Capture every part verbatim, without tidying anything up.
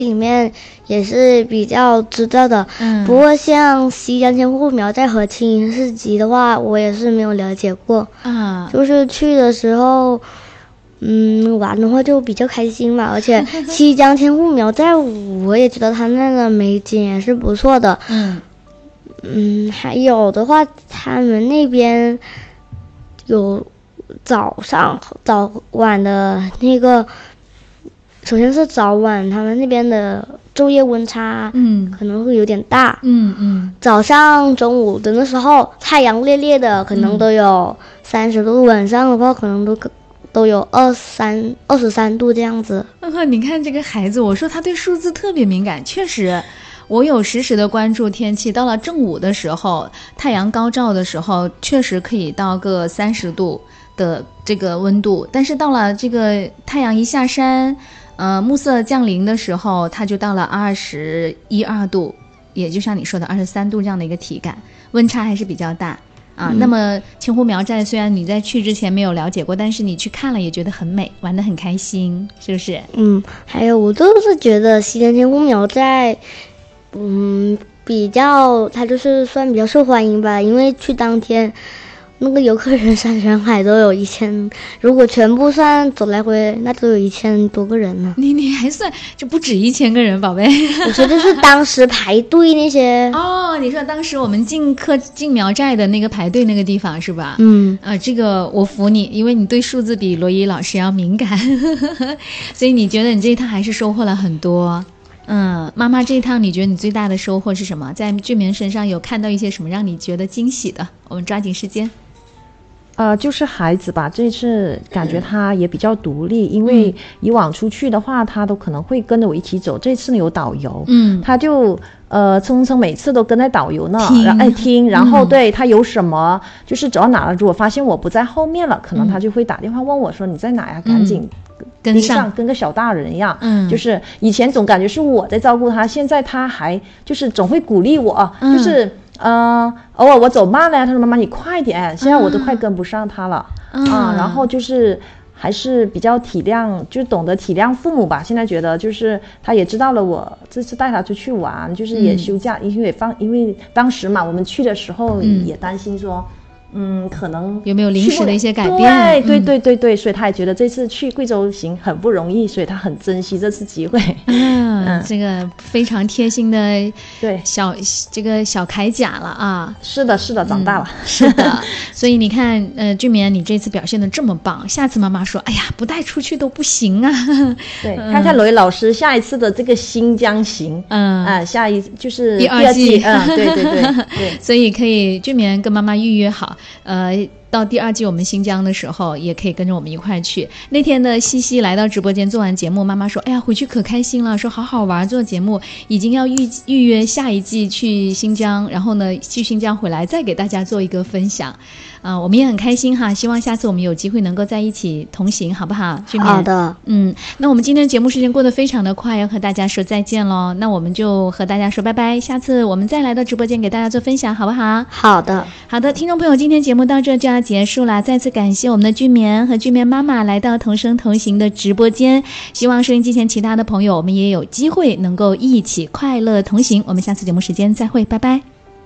里面也是比较知道的。 嗯， 不过像西江千户苗寨和青云市集的话，我也是没有了解过。 啊， 就是去的时候，嗯，玩的话就比较开心嘛。而且西江千户苗寨，我也觉得它那个美景也是不错的。 嗯嗯，还有的话，他们那边有早上早晚的那个。首先是早晚，他们那边的昼夜温差， 嗯， 可能会有点大。 嗯嗯， 早上、中午的那时候，太阳烈烈的，可能都有三十度；晚上的话，可能都都有二三二十三度这样子。 你看这个孩子，我说他对数字特别敏感，确实。我有实时的关注天气，到了正午的时候，太阳高照的时候，确实可以到个三十度的这个温度，但是到了这个太阳一下山。呃，暮色降临的时候，它就到了二十一二度，也就像你说的二十三度这样的一个体感，温差还是比较大啊。嗯、那么青湖苗寨虽然你在去之前没有了解过，但是你去看了也觉得很美，玩得很开心，是不是？ 嗯，还有我就是觉得西江千户苗寨，嗯，比较它就是算比较受欢迎吧，因为去当天。那个游客人山人海，都有一千，如果全部算走来回，那都有一千多个人呢。 你你还算就不止一千个人，宝贝。 我说的是当时排队那些。 哦，你说当时我们进客进苗寨的那个排队那个地方是吧？ 嗯， 啊，这个我服你，因为你对数字比罗伊老师要敏感，所以你觉得你这一趟还是收获了很多。嗯，妈妈这一趟你觉得你最大的收获是什么？在俊棉身上有看到一些什么让你觉得惊喜的？我们抓紧时间。 呃，就是孩子吧，这次感觉他也比较独立，因为以往出去的话，他都可能会跟着我一起走。这次呢有导游，嗯，他就呃蹭蹭每次都跟在导游那，然后哎听，然后对、嗯、他有什么就是走到哪了，如果发现我不在后面了，可能他就会打电话问我说、嗯、你在哪呀？赶紧跟上，跟个小大人一样。嗯，就是以前总感觉是我在照顾他，现在他还就是总会鼓励我，嗯、就是。嗯，偶尔我走慢了呀，他说妈妈你快点，现在我都快跟不上他了、嗯、啊。然后就是还是比较体谅，就懂得体谅父母吧。现在觉得就是他也知道了我这次带他出去玩，就是也休假，嗯、因为放因为当时嘛，我们去的时候也担心说。嗯，可能有没有临时的一些改变？ 对对对对对，所以他也觉得这次去贵州行很不容易，所以他很珍惜这次机会。 嗯，嗯这个非常贴心的对小这个小铠甲了啊！ 是的，是的，长大了。 嗯、是的，所以你看，呃，俊棉你这次表现的这么棒，下次妈妈说，哎呀，不带出去都不行啊。 对，嗯、看看罗伊老师下一次的这个新疆行，嗯啊、呃，下一就是第二季， 第二季嗯，对对对对， 所以可以俊棉跟妈妈预约好。呃，到第二季我们新疆的时候，也可以跟着我们一块去。那天呢，西西来到直播间做完节目，妈妈说：“哎呀，回去可开心了，说好好玩，做节目，已经要预预约下一季去新疆，然后呢，去新疆回来再给大家做一个分享。”啊、呃，我们也很开心哈，希望下次我们有机会能够在一起同行，好不好？ 好的， 嗯，那我们今天节目时间过得非常的快，要和大家说再见咯。那我们就和大家说拜拜，下次我们再来到直播间给大家做分享，好不好？ 好的， 好的，听众朋友，今天节目到这就要结束了，再次感谢我们的俊棉和俊棉妈妈来到同声同行的直播间，希望收音机前其他的朋友，我们也有机会能够一起快乐同行。我们下次节目时间再会，拜拜。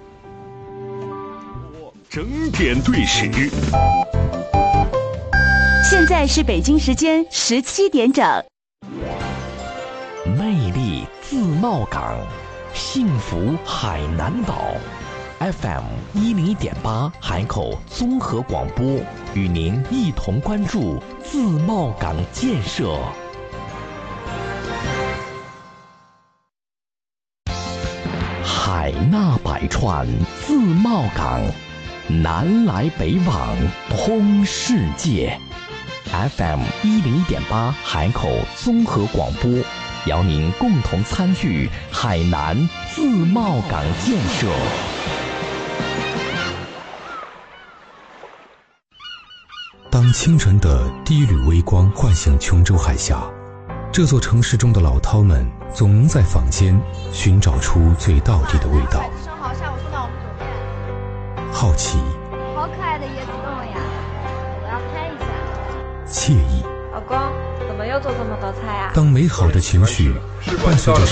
整点对时， 现在是北京时间十七点整。 魅力自贸港，幸福海南岛 F M 一零一点八海口综合广播，与您一同关注自贸港建设。海纳百川，自贸港。南来北往，通世界。F M 一零一点八海口综合广播，邀您共同参与海南自贸港建设。 当清晨的第一缕微光唤醒琼州海峡，这座城市中的老饕们总能在坊间寻找出最道地的味道。好奇， 好可爱的椰子洞呀！我要拍一下。 惬意， 老公，怎么又做这么多菜啊？ 当美好的情绪伴随着